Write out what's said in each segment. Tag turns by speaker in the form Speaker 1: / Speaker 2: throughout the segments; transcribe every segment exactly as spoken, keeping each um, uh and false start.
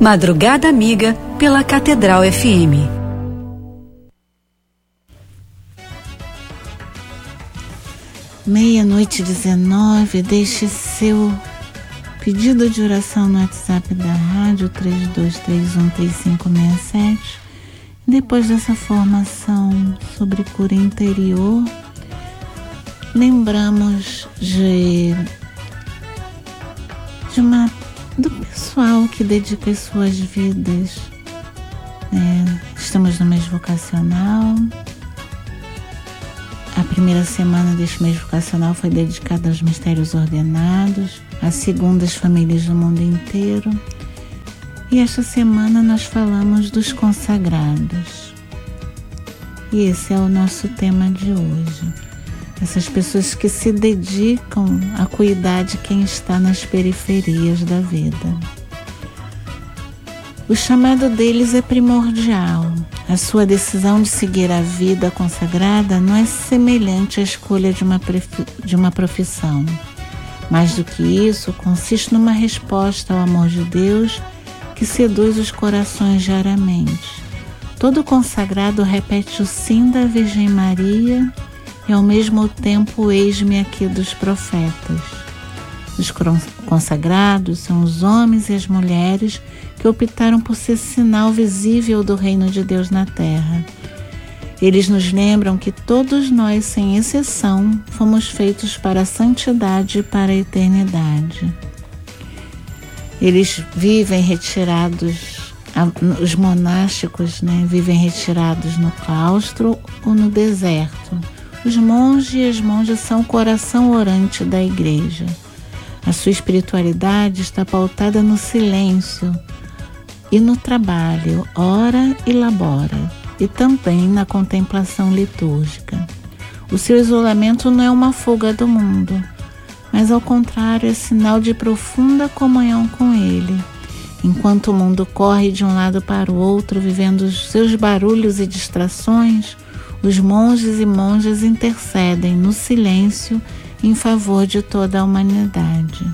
Speaker 1: Madrugada Amiga pela Catedral F M.
Speaker 2: Meia-noite dezenove, deixe seu pedido de oração no WhatsApp da rádio três dois três um três cinco seis sete. Depois dessa formação sobre cura interior, lembramos de, de uma, do pessoal que dedica as suas vidas. É, estamos no mês vocacional. A primeira semana deste mês vocacional foi dedicada aos mistérios ordenados, a segunda às famílias do mundo inteiro. E esta semana nós falamos dos consagrados. E esse é o nosso tema de hoje. Essas pessoas que se dedicam a cuidar de quem está nas periferias da vida. O chamado deles é primordial. A sua decisão de seguir a vida consagrada não é semelhante à escolha de uma, de uma profissão. Mais do que isso, consiste numa resposta ao amor de Deus que seduz os corações diariamente. Todo consagrado repete o sim da Virgem Maria e ao mesmo tempo o eis-me aqui dos profetas. Os consagrados são os homens e as mulheres que optaram por ser sinal visível do reino de Deus na terra. Eles nos lembram que todos nós, sem exceção, fomos feitos para a santidade e para a eternidade. Eles vivem retirados, os monásticos, né, vivem retirados no claustro ou no deserto. Os monges e as monjas são o coração orante da igreja. A sua espiritualidade está pautada no silêncio e no trabalho, ora e labora, e também na contemplação litúrgica. O seu isolamento não é uma fuga do mundo, mas ao contrário é sinal de profunda comunhão com ele. Enquanto o mundo corre de um lado para o outro, vivendo os seus barulhos e distrações, os monges e monjas intercedem no silêncio em favor de toda a humanidade.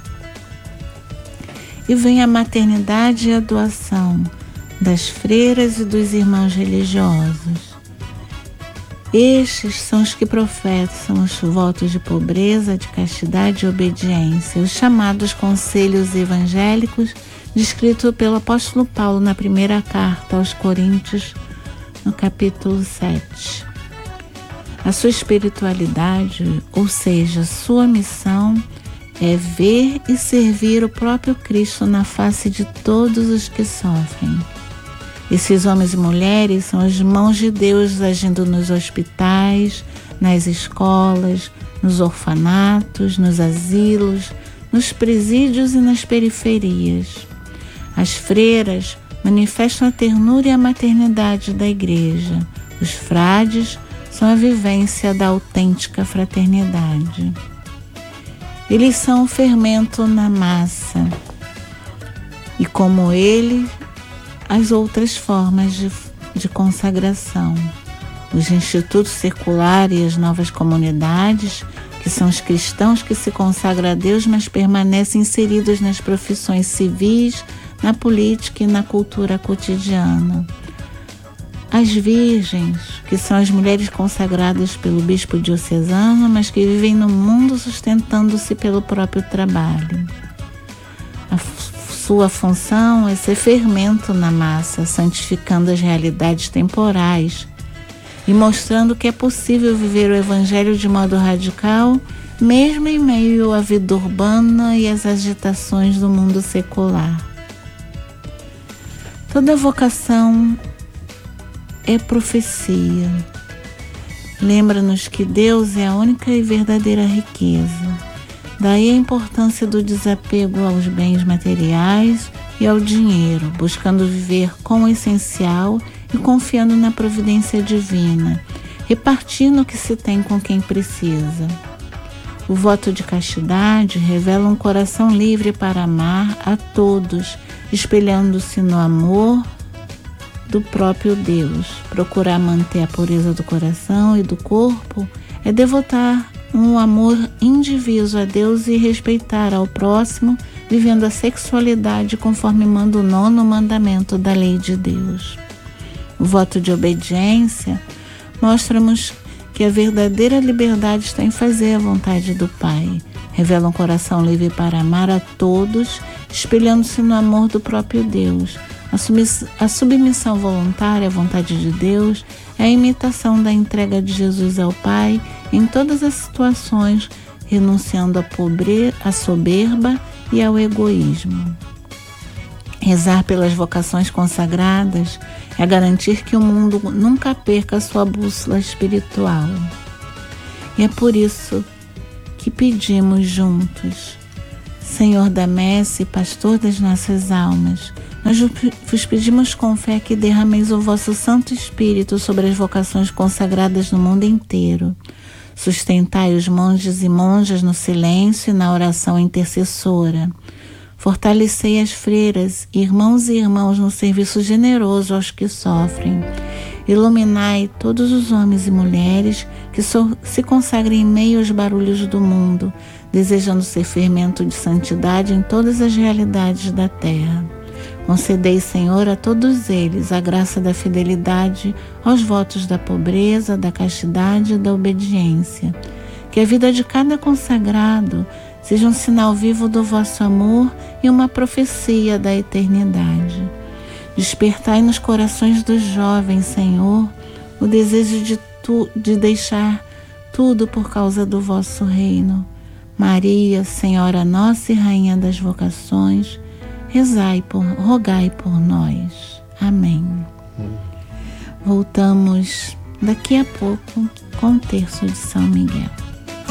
Speaker 2: E vem a maternidade e a doação das freiras e dos irmãos religiosos. Estes são os que professam os votos de pobreza, de castidade e obediência, os chamados conselhos evangélicos, descritos pelo apóstolo Paulo na primeira carta aos Coríntios, no capítulo sete. A sua espiritualidade, ou seja, sua missão, é ver e servir o próprio Cristo na face de todos os que sofrem. Esses homens e mulheres são as mãos de Deus agindo nos hospitais, nas escolas, nos orfanatos, nos asilos, nos presídios e nas periferias. As freiras manifestam a ternura e a maternidade da igreja. Os frades são a vivência da autêntica fraternidade. Eles são o fermento na massa e, como ele, as outras formas de, de consagração. Os institutos circulares e as novas comunidades, que são os cristãos que se consagram a Deus, mas permanecem inseridos nas profissões civis, na política e na cultura cotidiana. As virgens, que são as mulheres consagradas pelo bispo diocesano, mas que vivem no mundo sustentando-se pelo próprio trabalho. A f- sua função é ser fermento na massa, santificando as realidades temporais e mostrando que é possível viver o evangelho de modo radical, mesmo em meio à vida urbana e às agitações do mundo secular. Toda vocação é profecia. Lembra-nos que Deus é a única e verdadeira riqueza. Daí a importância do desapego aos bens materiais e ao dinheiro, buscando viver com o essencial e confiando na providência divina, repartindo o que se tem com quem precisa. O voto de castidade revela um coração livre para amar a todos, espelhando-se no amor do próprio Deus. Procurar manter a pureza do coração e do corpo é devotar um amor indiviso a Deus e respeitar ao próximo vivendo a sexualidade conforme manda o nono mandamento da lei de Deus. O voto de obediência mostra-nos que a verdadeira liberdade está em fazer a vontade do Pai. Revela um coração livre para amar a todos, espelhando-se no amor do próprio Deus. A submissão voluntária à vontade de Deus é a imitação da entrega de Jesus ao Pai em todas as situações, renunciando à pobreza, à soberba e ao egoísmo. Rezar pelas vocações consagradas é garantir que o mundo nunca perca sua bússola espiritual. E é por isso que pedimos juntos: Senhor da Messe, Pastor das nossas almas, nós vos pedimos com fé que derrameis o vosso Santo Espírito sobre as vocações consagradas no mundo inteiro. Sustentai os monges e monjas no silêncio e na oração intercessora. Fortalecei as freiras, irmãos e irmãos no serviço generoso aos que sofrem. Iluminai todos os homens e mulheres que so- se consagrem em meio aos barulhos do mundo, desejando ser fermento de santidade em todas as realidades da terra. Concedei, Senhor, a todos eles a graça da fidelidade aos votos da pobreza, da castidade e da obediência. Que a vida de cada consagrado seja um sinal vivo do vosso amor e uma profecia da eternidade. Despertai nos corações dos jovens, Senhor, o desejo de, tu, de deixar tudo por causa do vosso reino. Maria, Senhora nossa e Rainha das vocações, rezai por, rogai por nós. Amém. Hum. Voltamos daqui a pouco com o terço de São Miguel.